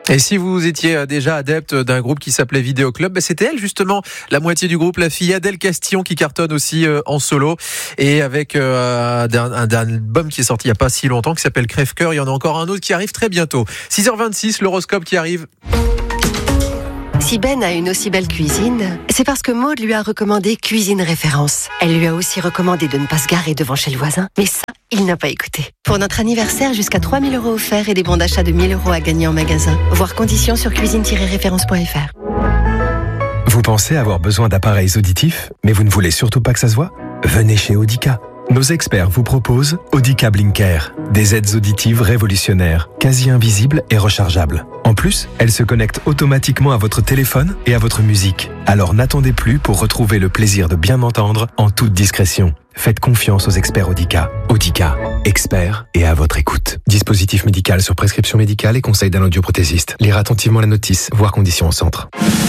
Et si vous étiez déjà adepte d'un groupe qui s'appelait Vidéo Club, c'était elle justement, la moitié du groupe, la fille Adèle Castillon, qui cartonne aussi en solo, et avec un album qui est sorti il n'y a pas si longtemps qui s'appelle Crève-Cœur. Il y en a encore un autre qui arrive très bientôt. 6h26, l'horoscope qui arrive. Si Ben a une aussi belle cuisine, c'est parce que Maud lui a recommandé Cuisine Référence. Elle lui a aussi recommandé de ne pas se garer devant chez le voisin. Mais ça, il n'a pas écouté. Pour notre anniversaire, jusqu'à 3 000 € offerts et des bons d'achat de 1 000 € à gagner en magasin. Voir conditions sur cuisine-référence.fr. Vous pensez avoir besoin d'appareils auditifs, mais vous ne voulez surtout pas que ça se voit ? Venez chez Audica. Nos experts vous proposent Audica Blinker, des aides auditives révolutionnaires, quasi invisibles et rechargeables. En plus, elles se connectent automatiquement à votre téléphone et à votre musique. Alors n'attendez plus pour retrouver le plaisir de bien entendre en toute discrétion. Faites confiance aux experts Audica. Audica, experts et à votre écoute. Dispositif médical sur prescription médicale et conseil d'un audioprothésiste. Lire attentivement la notice, voir conditions au centre.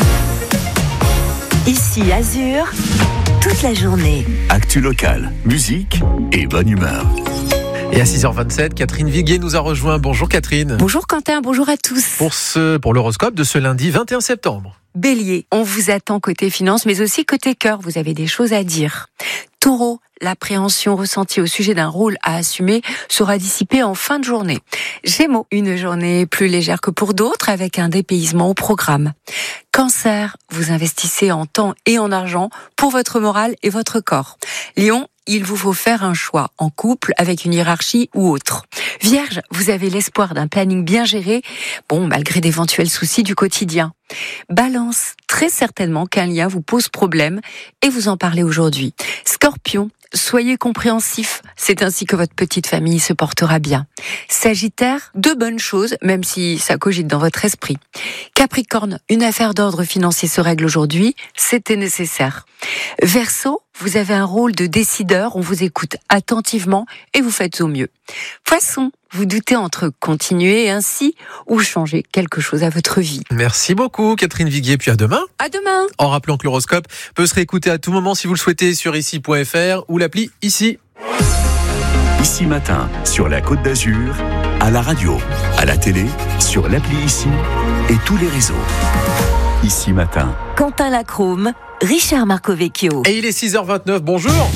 Ici Azur, toute la journée. Actu locale, musique et bonne humeur. Et à 6h27, Catherine Viguier nous a rejoint. Bonjour Catherine. Bonjour Quentin, bonjour à tous. Pour l'horoscope de ce lundi 21 septembre. Bélier, on vous attend côté finance, mais aussi côté cœur, vous avez des choses à dire. Taureau, l'appréhension ressentie au sujet d'un rôle à assumer sera dissipée en fin de journée. Gémeaux, une journée plus légère que pour d'autres avec un dépaysement au programme. Cancer, vous investissez en temps et en argent pour votre morale et votre corps. Lion, il vous faut faire un choix en couple avec une hiérarchie ou autre. Vierge, vous avez l'espoir d'un planning bien géré, malgré d'éventuels soucis du quotidien. Balance, très certainement qu'un lien vous pose problème et vous en parlez aujourd'hui. Scorpion, soyez compréhensif, c'est ainsi que votre petite famille se portera bien. Sagittaire, de bonnes choses, même si ça cogite dans votre esprit. Capricorne, une affaire d'ordre financier se règle aujourd'hui, c'était nécessaire. Verseau, vous avez un rôle de décideur, on vous écoute attentivement et vous faites au mieux. Poisson, vous doutez entre continuer ainsi ou changer quelque chose à votre vie. Merci beaucoup Catherine Viguier, puis à demain. À demain. En rappelant que l'horoscope peut se réécouter à tout moment si vous le souhaitez sur ici.fr ou l'appli Ici. Ici Matin, sur la Côte d'Azur, à la radio, à la télé, sur l'appli Ici et tous les réseaux. Ici Matin. Quentin Lacrome, Richard Marcovecchio. Et il est 6h29, bonjour.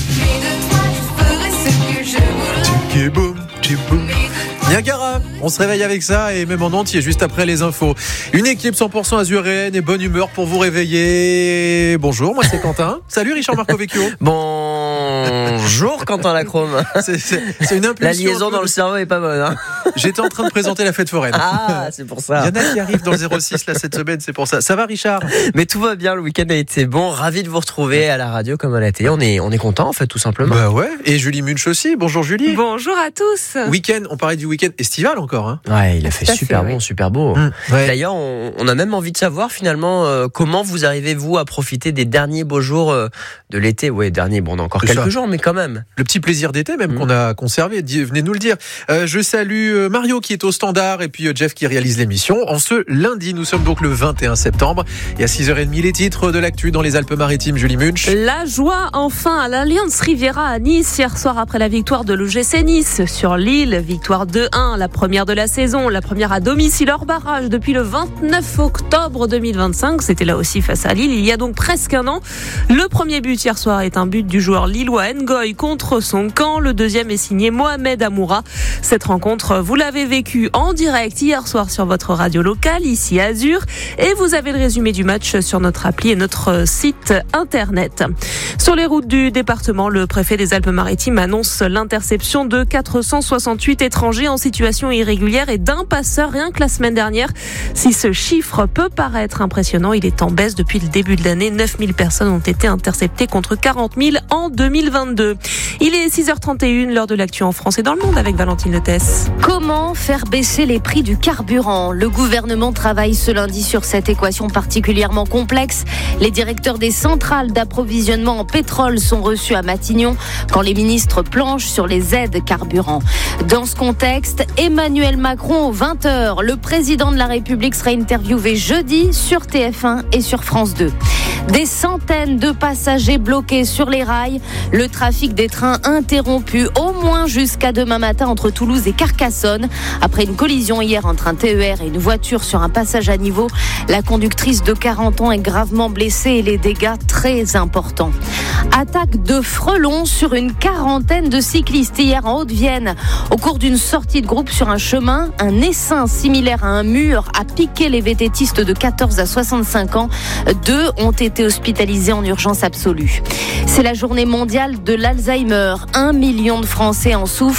Niagara, on se réveille avec ça et même en entier juste après les infos. Une équipe 100% azuréenne et bonne humeur pour vous réveiller. Bonjour, moi c'est Quentin. Salut Richard Marcovecchio. Bonjour Quentin Lacrome. C'est une impulsion. La liaison dans le cerveau est pas bonne. Hein. J'étais en train de présenter la fête foraine. Ah, c'est pour ça. Il y en a qui arrivent dans le 06 là cette semaine, c'est pour ça. Ça va Richard ? Mais tout va bien, le week-end a été bon. Ravi de vous retrouver à la radio comme à la télé. On est content en fait, tout simplement. Bah ouais. Et Julie Munch aussi. Bonjour Julie. Bonjour à tous. Week-end, on parlait du week-end estival encore. Hein. Ouais, il a fait super bon, super beau. Ouais. D'ailleurs, on a même envie de savoir finalement comment vous arrivez vous à profiter des derniers beaux jours de l'été. Ouais, dernier. Bon, on a encore quelques jours, mais quand même. Le petit plaisir d'été même qu'on a conservé. Venez nous le dire. Je salue Mario qui est au standard et puis Jeff qui réalise l'émission. En ce lundi, nous sommes donc le 21 septembre. Et à 6h30, les titres de l'actu dans les Alpes-Maritimes. Julie Munch. La joie enfin à l'Alliance Riviera à Nice hier soir après la victoire de l'OGC Nice sur Lille. Victoire 2-1, la première de la saison, la première à domicile hors barrage depuis le 29 octobre 2025. C'était là aussi face à Lille, il y a donc presque un an. Le premier but hier soir est un but du joueur lillois Ngoy contre son camp. Le deuxième est signé Mohamed Amoura. Cette rencontre, vous l'avez vécue en direct hier soir sur votre radio locale, ici Azur. Et vous avez le résumé du match sur notre appli et notre site internet. Sur les routes du département, le préfet des Alpes-Maritimes annonce l'interception de 468 étrangers en situation irrégulière et d'un passeur rien que la semaine dernière. Si ce chiffre peut paraître impressionnant, il est en baisse depuis le début de l'année. 9000 personnes ont été interceptées contre 40 000 en 2022. Il est 6h31, l'heure de l'actu en France et dans le monde avec Valentine Letès. Comment faire baisser les prix du carburant ? Le gouvernement travaille ce lundi sur cette équation particulièrement complexe. Les directeurs des centrales d'approvisionnement en pétrole sont reçus à Matignon quand les ministres planchent sur les aides carburant. Dans ce contexte, Emmanuel Macron aux 20h. Le président de la République sera interviewé jeudi sur TF1 et sur France 2. Des centaines de passagers bloqués sur les rails. Le trafic trafic des trains interrompu au moins jusqu'à demain matin entre Toulouse et Carcassonne. Après une collision hier entre un TER et une voiture sur un passage à niveau, la conductrice de 40 ans est gravement blessée et les dégâts très importants. Attaque de frelons sur une quarantaine de cyclistes hier en Haute-Vienne. Au cours d'une sortie de groupe sur un chemin, un essaim similaire à un mur a piqué les vététistes de 14 à 65 ans. 2 ont été hospitalisés en urgence absolue. C'est la journée mondiale de l'Alzheimer. 1 million de Français en souffrent.